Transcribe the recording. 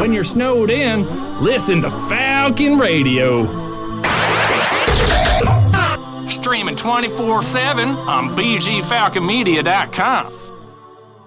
When you're snowed in, listen to Falcon Radio. Streaming 24/7 on bgfalconmedia.com.